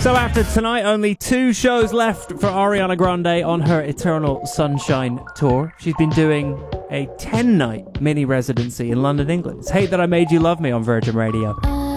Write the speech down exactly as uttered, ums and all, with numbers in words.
So after tonight, only two shows left for Ariana Grande on her Eternal Sunshine tour. She's been doing a ten-night mini residency in London, England. It's Hate That I Made You Love Me on Virgin Radio.